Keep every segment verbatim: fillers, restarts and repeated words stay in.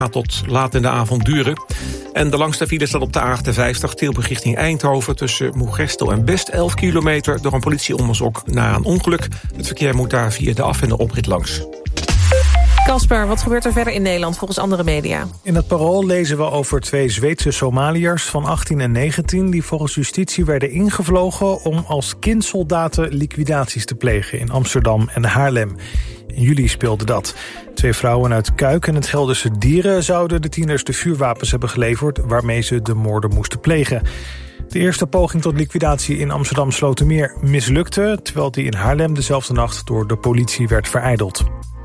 tot laat in de avond duren. En de langste file staat op de A achtenvijftig, Tilburg richting Eindhoven... tussen Moergestel en Best, elf kilometer... door een politieonderzoek na een ongeluk. Het verkeer moet daar via de af- en de oprit langs. Kasper, wat gebeurt er verder in Nederland volgens andere media? In het Parool lezen we over twee Zweedse Somaliërs van achttien en negentien... die volgens justitie werden ingevlogen om als kindsoldaten liquidaties te plegen... in Amsterdam en Haarlem. In juli speelde dat. Twee vrouwen uit Kuik en het Gelderse Dieren zouden de tieners de vuurwapens hebben geleverd... waarmee ze de moorden moesten plegen. De eerste poging tot liquidatie in Amsterdam-Slotermeer mislukte... terwijl die in Haarlem dezelfde nacht door de politie werd verijdeld.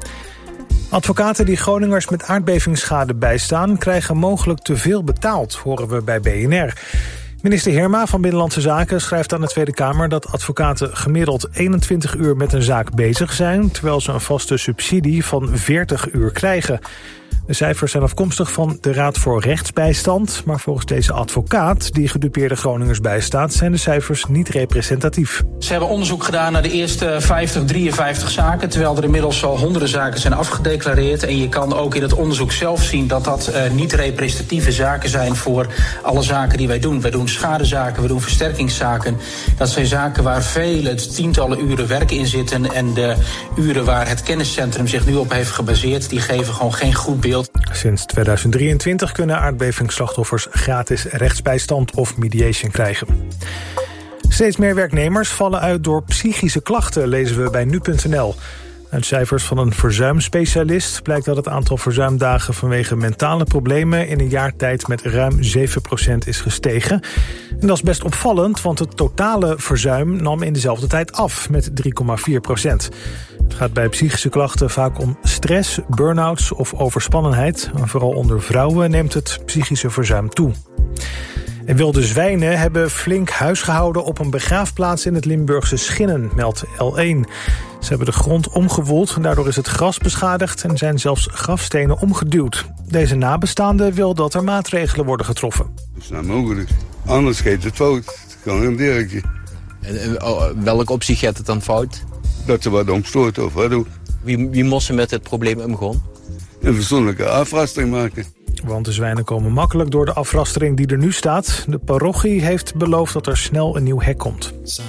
Advocaten die Groningers met aardbevingsschade bijstaan... krijgen mogelijk te veel betaald, horen we bij B N R. Minister Heerma van Binnenlandse Zaken schrijft aan de Tweede Kamer... dat advocaten gemiddeld eenentwintig uur met een zaak bezig zijn... terwijl ze een vaste subsidie van veertig uur krijgen. De cijfers zijn afkomstig van de Raad voor Rechtsbijstand... maar volgens deze advocaat, die gedupeerde Groningers bijstaat... zijn de cijfers niet representatief. Ze hebben onderzoek gedaan naar de eerste vijftig, drieënvijftig zaken... terwijl er inmiddels al honderden zaken zijn afgedeclareerd. En je kan ook in het onderzoek zelf zien dat dat uh, niet representatieve zaken zijn... voor alle zaken die wij doen. Wij doen schadezaken, we doen versterkingszaken. Dat zijn zaken waar vele tientallen uren werk in zitten... en de uren waar het kenniscentrum zich nu op heeft gebaseerd... die geven gewoon geen goed beeld. Sinds tweeduizend drieëntwintig kunnen aardbevingsslachtoffers gratis rechtsbijstand of mediation krijgen. Steeds meer werknemers vallen uit door psychische klachten, lezen we bij nu punt n l. Uit cijfers van een verzuimspecialist blijkt dat het aantal verzuimdagen vanwege mentale problemen in een jaar tijd met ruim zeven procent is gestegen. En dat is best opvallend, want het totale verzuim nam in dezelfde tijd af met drie komma vier procent. Het gaat bij psychische klachten vaak om stress, burn-outs of overspannenheid. En vooral onder vrouwen neemt het psychische verzuim toe. En wilde zwijnen hebben flink huisgehouden op een begraafplaats in het Limburgse Schinnen, meldt L één. Ze hebben de grond omgewoeld en daardoor is het gras beschadigd en zijn zelfs grafstenen omgeduwd. Deze nabestaanden wil dat er maatregelen worden getroffen. Dat is nou mogelijk. Anders gaat het fout. Het kan een dirkje. En, en oh, welke optie gaat het dan fout? Dat ze wat omstoot of wat ook. Wie, wie moest met het probleem omgaan? Een fatsoenlijke afrastering maken. Want de zwijnen komen makkelijk door de afrastering die er nu staat. De parochie heeft beloofd dat er snel een nieuw hek komt.